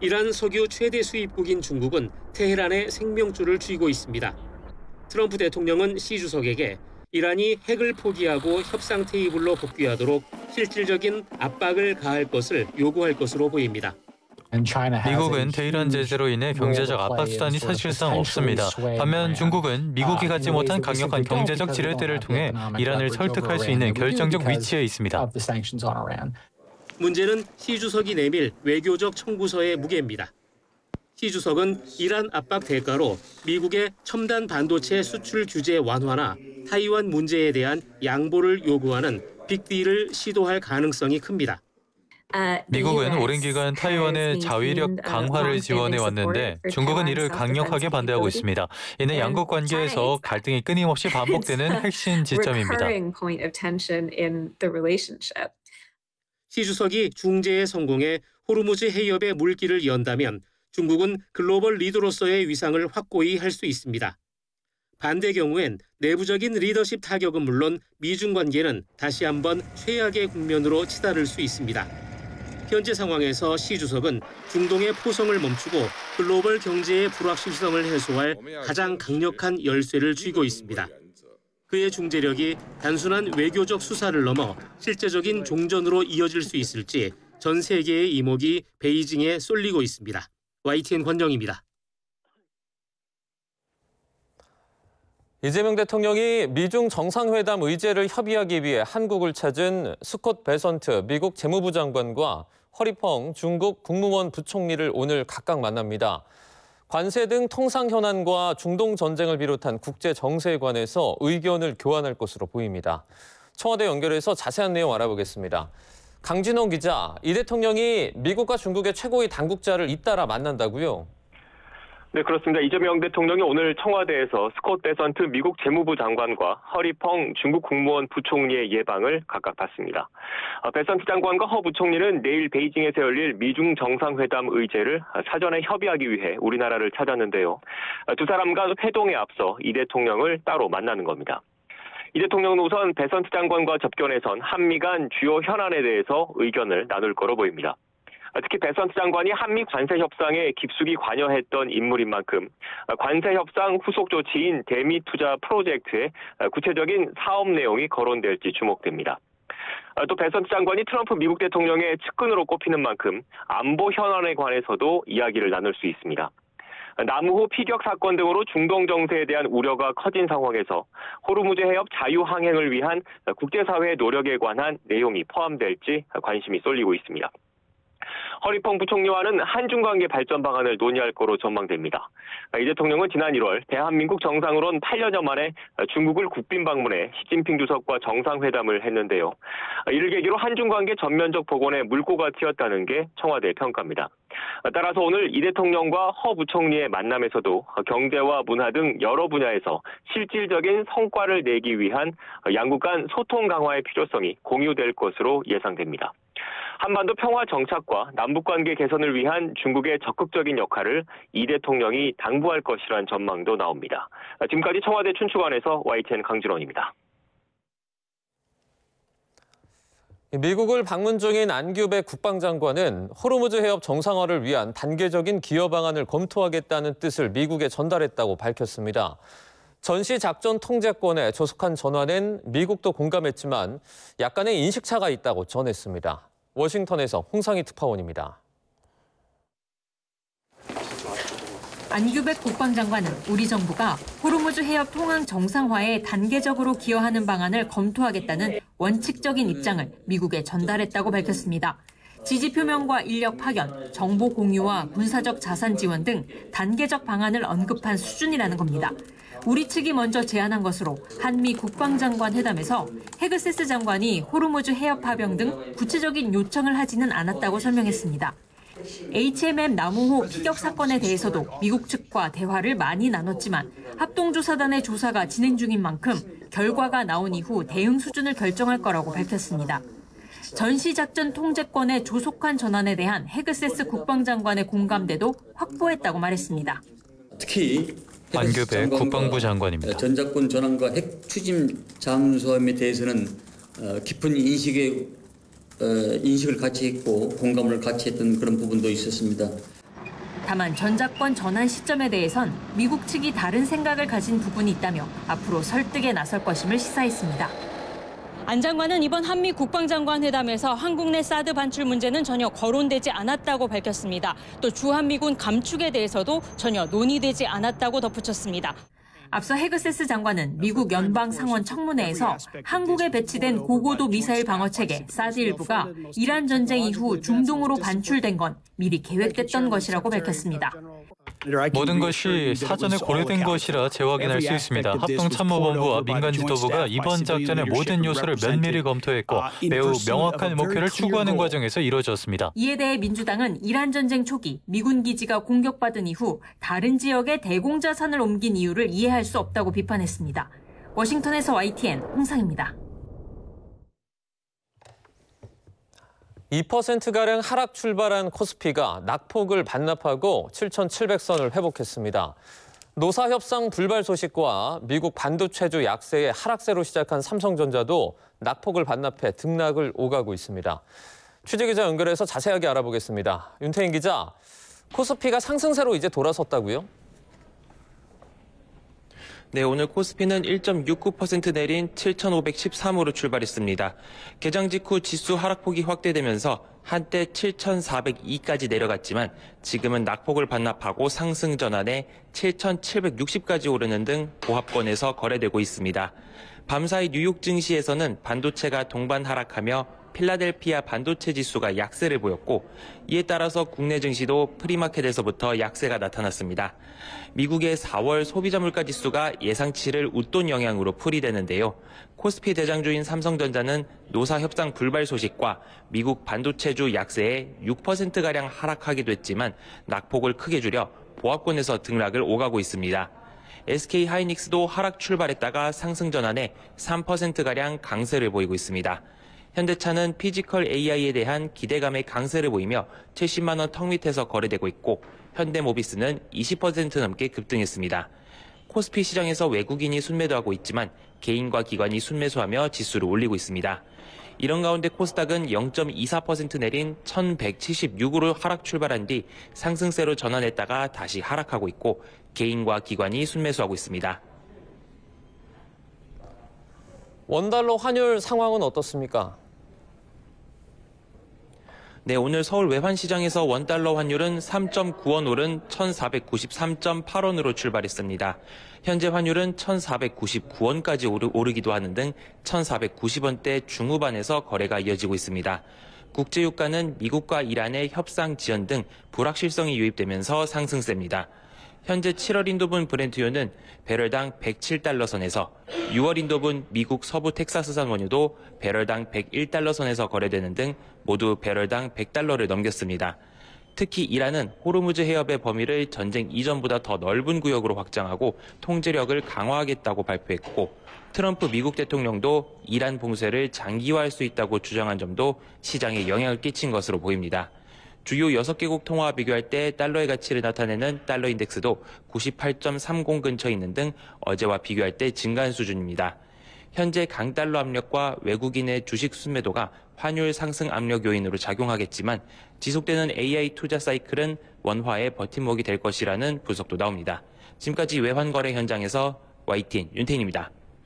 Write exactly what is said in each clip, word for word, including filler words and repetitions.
이란 석유 최대 수입국인 중국은 테헤란의 생명줄을 쥐고 있습니다. 트럼프 대통령은 시 주석에게 이란이 핵을 포기하고 협상 테이블로 복귀하도록 실질적인 압박을 가할 것을 요구할 것으로 보입니다. 미국은 테헤란 제재로 인해 경제적 압박 수단이 사실상 없습니다. 반면 중국은 미국이 갖지 못한 강력한 경제적 지렛대를 통해 이란을 설득할 수 있는 결정적 위치에 있습니다. 문제는 시 주석이 내밀 외교적 청구서의 무게입니다. 시 주석은 이란 압박 대가로 미국의 첨단 반도체 수출 규제 완화나 타이완 문제에 대한 양보를 요구하는 빅딜을 시도할 가능성이 큽니다. 미국은 오랜 기간 타이완의 자위력 강화를 지원해 왔는데 중국은 이를 강력하게 반대하고 있습니다. 이는 양국 관계에서 갈등이 끊임없이 반복되는 핵심 지점입니다. 시 주석이 중재에 성공해 호르무즈 해협의 물길을 연다면 중국은 글로벌 리더로서의 위상을 확고히 할 수 있습니다. 반대 경우엔 내부적인 리더십 타격은 물론 미중 관계는 다시 한번 최악의 국면으로 치달을 수 있습니다. 현재 상황에서 시 주석은 중동의 포성을 멈추고 글로벌 경제의 불확실성을 해소할 가장 강력한 열쇠를 쥐고 있습니다. 그의 중재력이 단순한 외교적 수사를 넘어 실제적인 종전으로 이어질 수 있을지 전 세계의 이목이 베이징에 쏠리고 있습니다. 와이티엔 권정입니다. 이재명 대통령이 미중 정상회담 의제를 협의하기 위해 한국을 찾은 스콧 베선트 미국 재무부 장관과 허리펑 중국 국무원 부총리를 오늘 각각 만납니다. 관세 등 통상 현안과 중동 전쟁을 비롯한 국제 정세에 관해서 의견을 교환할 것으로 보입니다. 청와대 연결해서 자세한 내용 알아보겠습니다. 강진원 기자, 이 대통령이 미국과 중국의 최고위 당국자를 잇따라 만난다고요? 네, 그렇습니다. 이재명 대통령이 오늘 청와대에서 스콧 베선트 미국 재무부 장관과 허리펑 중국 국무원 부총리의 예방을 각각 받습니다. 베선트 장관과 허 부총리는 내일 베이징에서 열릴 미중 정상회담 의제를 사전에 협의하기 위해 우리나라를 찾았는데요. 두 사람 간 회동에 앞서 이 대통령을 따로 만나는 겁니다. 이 대통령은 우선 베선트 장관과 접견에선 한미 간 주요 현안에 대해서 의견을 나눌 거로 보입니다. 특히 베선트 장관이 한미 관세 협상에 깊숙이 관여했던 인물인 만큼 관세 협상 후속 조치인 대미 투자 프로젝트의 구체적인 사업 내용이 거론될지 주목됩니다. 또 베선트 장관이 트럼프 미국 대통령의 측근으로 꼽히는 만큼 안보 현안에 관해서도 이야기를 나눌 수 있습니다. 남후 피격 사건 등으로 중동 정세에 대한 우려가 커진 상황에서 호르무즈 해협 자유항행을 위한 국제사회의 노력에 관한 내용이 포함될지 관심이 쏠리고 있습니다. 허리펑 부총리와는 한중 관계 발전 방안을 논의할 거로 전망됩니다. 이 대통령은 지난 일월 대한민국 정상으로는 팔 년여 만에 중국을 국빈 방문해 시진핑 주석과 정상회담을 했는데요. 이를 계기로 한중 관계 전면적 복원에 물꼬가 튀었다는 게 청와대 평가입니다. 따라서 오늘 이 대통령과 허 부총리의 만남에서도 경제와 문화 등 여러 분야에서 실질적인 성과를 내기 위한 양국 간 소통 강화의 필요성이 공유될 것으로 예상됩니다. 한반도 평화 정착과 남북관계 개선을 위한 중국의 적극적인 역할을 이 대통령이 당부할 것이라는 전망도 나옵니다. 지금까지 청와대 춘추관에서 와이티엔 강진원입니다. 미국을 방문 중인 안규백 국방장관은 호르무즈 해협 정상화를 위한 단계적인 기여 방안을 검토하겠다는 뜻을 미국에 전달했다고 밝혔습니다. 전시 작전 통제권에 조속한 전환엔 미국도 공감했지만 약간의 인식차가 있다고 전했습니다. 워싱턴에서 홍상희 특파원입니다. 안규백 국방장관은 우리 정부가 호르무즈 해협 통항 정상화에 단계적으로 기여하는 방안을 검토하겠다는 원칙적인 입장을 미국에 전달했다고 밝혔습니다. 지지 표명과 인력 파견, 정보 공유와 군사적 자산 지원 등 단계적 방안을 언급한 수준이라는 겁니다. 우리 측이 먼저 제안한 것으로 한미 국방장관 회담에서 헤그세스 장관이 호르무즈 해협 파병 등 구체적인 요청을 하지는 않았다고 설명했습니다. 에이치엠엠 남우호 피격 사건에 대해서도 미국 측과 대화를 많이 나눴지만 합동조사단의 조사가 진행 중인 만큼 결과가 나온 이후 대응 수준을 결정할 거라고 밝혔습니다. 전시작전 통제권의 조속한 전환에 대한 헤그세스 국방장관의 공감대도 확보했다고 말했습니다. 특히 안규백 국방부 장관입니다. 전작권 전환과 핵 추진 잠수함에 대해서는 깊은 인식의 인식을 같이 했고 공감을 같이 했던 그런 부분도 있었습니다. 다만 전작권 전환 시점에 대해선 미국 측이 다른 생각을 가진 부분이 있다며 앞으로 설득에 나설 것임을 시사했습니다. 안 장관은 이번 한미 국방장관 회담에서 한국 내 사드 반출 문제는 전혀 거론되지 않았다고 밝혔습니다. 또 주한미군 감축에 대해서도 전혀 논의되지 않았다고 덧붙였습니다. 앞서 헤그세스 장관은 미국 연방상원 청문회에서 한국에 배치된 고고도 미사일 방어체계 사드 일부가 이란 전쟁 이후 중동으로 반출된 건 미리 계획됐던 것이라고 밝혔습니다. 모든 것이 사전에 고려된 것이라 재확인할 수 있습니다. 합동참모본부와 민간 지도부가 이번 작전의 모든 요소를 면밀히 검토했고 매우 명확한 목표를 추구하는 과정에서 이루어졌습니다. 이에 대해 민주당은 이란 전쟁 초기 미군 기지가 공격받은 이후 다른 지역에 대공자산을 옮긴 이유를 이해할 수 없다고 비판했습니다. 워싱턴에서 와이티엔 홍상입니다. 이 퍼센트가량 하락 출발한 코스피가 낙폭을 반납하고 칠천칠백 선을 회복했습니다. 노사협상 불발 소식과 미국 반도체주 약세의 하락세로 시작한 삼성전자도 낙폭을 반납해 등락을 오가고 있습니다. 취재기자 연결해서 자세하게 알아보겠습니다. 윤태인 기자, 코스피가 상승세로 이제 돌아섰다고요? 네, 오늘 코스피는 일 점 육구 퍼센트 내린 칠천오백십삼으로 출발했습니다. 개장 직후 지수 하락폭이 확대되면서 한때 칠천사백이까지 내려갔지만 지금은 낙폭을 반납하고 상승 전환에 칠천칠백육십까지 오르는 등 보합권에서 거래되고 있습니다. 밤사이 뉴욕 증시에서는 반도체가 동반 하락하며 필라델피아 반도체 지수가 약세를 보였고 이에 따라서 국내 증시도 프리마켓에서부터 약세가 나타났습니다. 미국의 사월 소비자 물가 지수가 예상치를 웃돈 영향으로 풀이되는데요. 코스피 대장주인 삼성전자는 노사 협상 불발 소식과 미국 반도체주 약세에 육 퍼센트가량 하락하기도 했지만 낙폭을 크게 줄여 보합권에서 등락을 오가고 있습니다. 에스케이하이닉스도 하락 출발했다가 상승 전환에 삼 퍼센트가량 강세를 보이고 있습니다. 현대차는 피지컬 에이아이에 대한 기대감의 강세를 보이며 칠십만 원 턱 밑에서 거래되고 있고 현대모비스는 이십 퍼센트 넘게 급등했습니다. 코스피 시장에서 외국인이 순매도하고 있지만 개인과 기관이 순매수하며 지수를 올리고 있습니다. 이런 가운데 코스닥은 영 점 이사 퍼센트 내린 천백칠십육으로 하락 출발한 뒤 상승세로 전환했다가 다시 하락하고 있고 개인과 기관이 순매수하고 있습니다. 원달러 환율 상황은 어떻습니까? 네, 오늘 서울 외환시장에서 원달러 환율은 삼 점 구 원 오른 천사백구십삼 점 팔 원으로 출발했습니다. 현재 환율은 천사백구십구 원까지 오르, 오르기도 하는 등 천사백구십 원대 중후반에서 거래가 이어지고 있습니다. 국제유가는 미국과 이란의 협상 지연 등 불확실성이 유입되면서 상승세입니다. 현재 칠월 인도분 브렌트유는 배럴당 백칠 달러 선에서 유월 인도분 미국 서부 텍사스산 원유도 배럴당 백일 달러 선에서 거래되는 등 모두 배럴당 백 달러를 넘겼습니다. 특히 이란은 호르무즈 해협의 범위를 전쟁 이전보다 더 넓은 구역으로 확장하고 통제력을 강화하겠다고 발표했고 트럼프 미국 대통령도 이란 봉쇄를 장기화할 수 있다고 주장한 점도 시장에 영향을 끼친 것으로 보입니다. 주요 여섯 개국 통화와 비교할 때 달러의 가치를 나타내는 달러 인덱스도 구십팔 점 삼십 근처에 있는 등 어제와 비교할 때 증가한 수준입니다. 현재 강달러 압력과 외국인의 주식 순매도가 환율 상승 압력 요인으로 작용하겠지만 지속되는 에이아이 투자 사이클은 원화의 버팀목이 될 것이라는 분석도 나옵니다. 지금까지 외환거래 현장에서 와이티엔 윤태인입니다.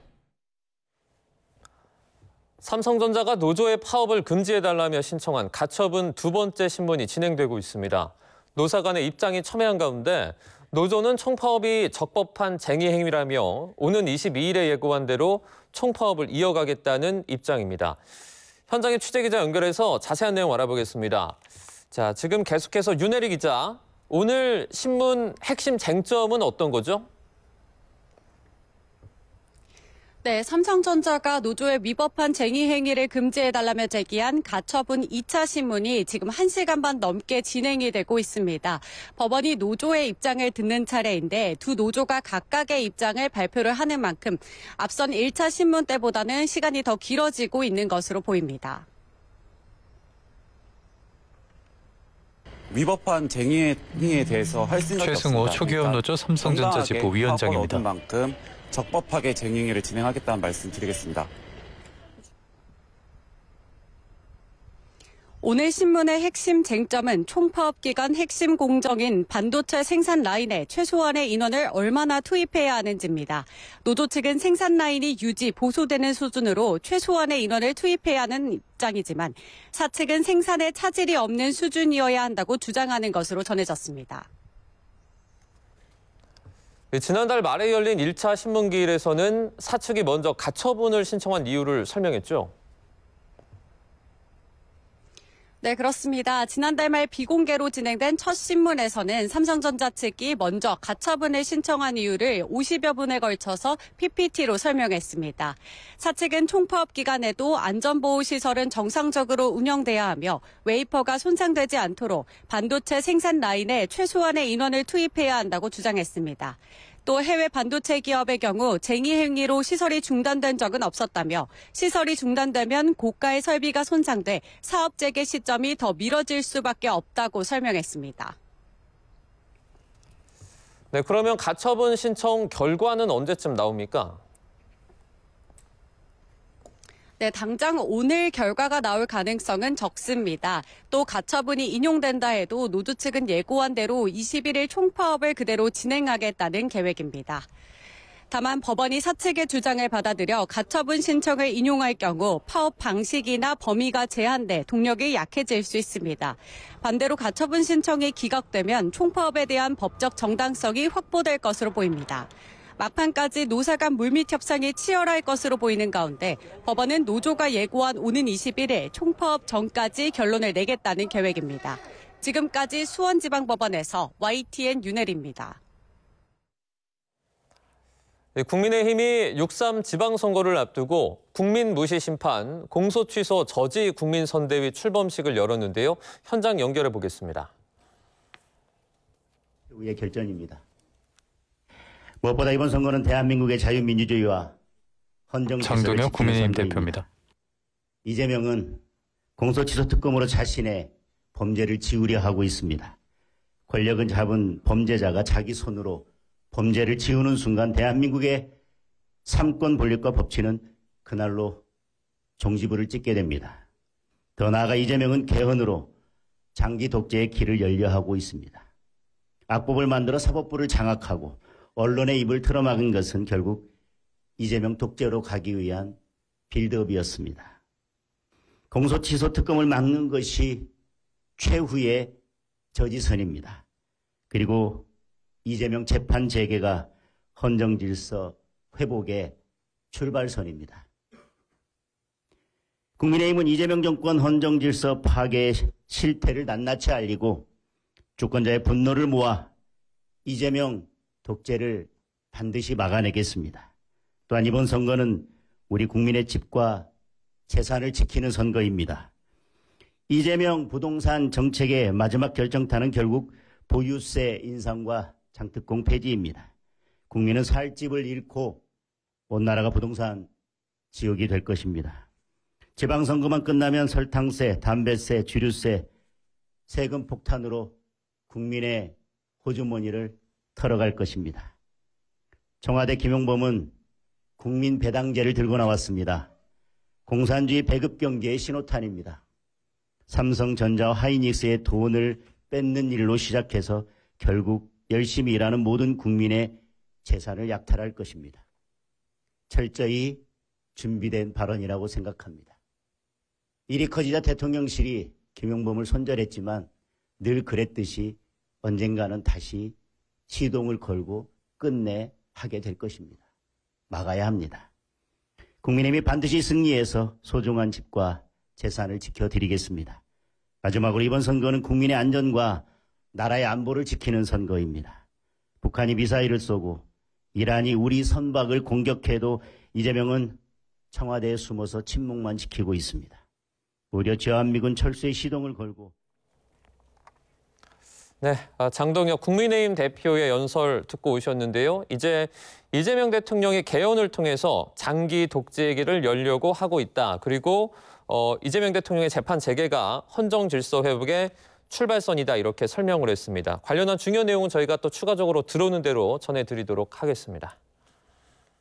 삼성전자가 노조의 파업을 금지해달라며 신청한 가처분 두 번째 신문이 진행되고 있습니다. 노사 간의 입장이 첨예한 가운데 노조는 총파업이 적법한 쟁의 행위라며 오는 이십이일에 예고한 대로 총파업을 이어가겠다는 입장입니다. 현장에 취재기자 연결해서 자세한 내용 알아보겠습니다. 자, 지금 계속해서 윤혜리 기자, 오늘 신문 핵심 쟁점은 어떤 거죠? 네, 삼성전자가 노조의 위법한 쟁의 행위를 금지해달라며 제기한 가처분 이 차 신문이 지금 한 시간 반 넘게 진행이 되고 있습니다. 법원이 노조의 입장을 듣는 차례인데 두 노조가 각각의 입장을 발표를 하는 만큼 앞선 일 차 신문 때보다는 시간이 더 길어지고 있는 것으로 보입니다. 위법한 쟁의 행위에 대해서 할 생각이 최승호 없습니다. 초기업 노조 삼성전자 지부 위원장입니다. 만큼 적법하게 쟁의 행위를 진행하겠다는 말씀 드리겠습니다. 오늘 신문의 핵심 쟁점은 총파업 기간 핵심 공정인 반도체 생산 라인에 최소한의 인원을 얼마나 투입해야 하는지입니다. 노조 측은 생산 라인이 유지, 보수되는 수준으로 최소한의 인원을 투입해야 하는 입장이지만 사측은 생산에 차질이 없는 수준이어야 한다고 주장하는 것으로 전해졌습니다. 지난달 말에 열린 일 차 신문기일에서는 사측이 먼저 가처분을 신청한 이유를 설명했죠. 네, 그렇습니다. 지난달 말 비공개로 진행된 첫 신문에서는 삼성전자 측이 먼저 가처분을 신청한 이유를 오십여 분에 걸쳐서 피피티로 설명했습니다. 사측은 총파업 기간에도 안전보호시설은 정상적으로 운영돼야 하며 웨이퍼가 손상되지 않도록 반도체 생산 라인에 최소한의 인원을 투입해야 한다고 주장했습니다. 또 해외 반도체 기업의 경우 쟁의 행위로 시설이 중단된 적은 없었다며 시설이 중단되면 고가의 설비가 손상돼 사업 재개 시점이 더 미뤄질 수밖에 없다고 설명했습니다. 네, 그러면 가처분 신청 결과는 언제쯤 나옵니까? 네, 당장 오늘 결과가 나올 가능성은 적습니다. 또 가처분이 인용된다 해도 노조 측은 예고한 대로 이십일 일 총파업을 그대로 진행하겠다는 계획입니다. 다만 법원이 사측의 주장을 받아들여 가처분 신청을 인용할 경우 파업 방식이나 범위가 제한돼 동력이 약해질 수 있습니다. 반대로 가처분 신청이 기각되면 총파업에 대한 법적 정당성이 확보될 것으로 보입니다. 막판까지 노사 간 물밑 협상이 치열할 것으로 보이는 가운데 법원은 노조가 예고한 오는 이십일 일 총파업 전까지 결론을 내겠다는 계획입니다. 지금까지 수원지방법원에서 와이티엔 윤혜리입니다. 국민의힘이 육삼 지방선거를 앞두고 국민무시 심판, 공소취소 저지 국민선대위 출범식을 열었는데요. 현장 연결해 보겠습니다. 의 결정입니다. 무엇보다 이번 선거는 대한민국의 자유민주주의와 헌정 질서를 장동혁 지키는 국민의힘 선거입니다. 대표입니다. 이재명은 공소취소 특검으로 자신의 범죄를 지우려 하고 있습니다. 권력은 잡은 범죄자가 자기 손으로 범죄를 지우는 순간 대한민국의 삼권 분립과 법치는 그날로 종지부를 찍게 됩니다. 더 나아가 이재명은 개헌으로 장기 독재의 길을 열려 하고 있습니다. 악법을 만들어 사법부를 장악하고 언론의 입을 틀어막은 것은 결국 이재명 독재로 가기 위한 빌드업이었습니다. 공소취소 특검을 막는 것이 최후의 저지선입니다. 그리고 이재명 재판 재개가 헌정질서 회복의 출발선입니다. 국민의힘은 이재명 정권 헌정질서 파괴의 실태를 낱낱이 알리고 주권자의 분노를 모아 이재명 독재를 반드시 막아내겠습니다. 또한 이번 선거는 우리 국민의 집과 재산을 지키는 선거입니다. 이재명 부동산 정책의 마지막 결정타는 결국 보유세 인상과 장특공 폐지입니다. 국민은 살 집을 잃고 온 나라가 부동산 지옥이 될 것입니다. 지방선거만 끝나면 설탕세, 담배세, 주류세, 세금 폭탄으로 국민의 호주머니를 털어갈 것입니다. 청와대 김용범은 국민 배당제를 들고 나왔습니다. 공산주의 배급 경제의 신호탄입니다. 삼성전자와 하이닉스의 돈을 뺏는 일로 시작해서 결국 열심히 일하는 모든 국민의 재산을 약탈할 것입니다. 철저히 준비된 발언이라고 생각합니다. 일이 커지자 대통령실이 김용범을 손절했지만 늘 그랬듯이 언젠가는 다시 시동을 걸고 끝내 하게 될 것입니다. 막아야 합니다. 국민의힘이 반드시 승리해서 소중한 집과 재산을 지켜드리겠습니다. 마지막으로 이번 선거는 국민의 안전과 나라의 안보를 지키는 선거입니다. 북한이 미사일을 쏘고 이란이 우리 선박을 공격해도 이재명은 청와대에 숨어서 침묵만 지키고 있습니다. 오히려 주한미군 철수의 시동을 걸고 네, 장동혁 국민의힘 대표의 연설 듣고 오셨는데요. 이제 이재명 대통령이 개헌을 통해서 장기 독재의 길을 열려고 하고 있다. 그리고 어, 이재명 대통령의 재판 재개가 헌정 질서 회복의 출발선이다. 이렇게 설명을 했습니다. 관련한 중요 내용은 저희가 또 추가적으로 들어오는 대로 전해드리도록 하겠습니다.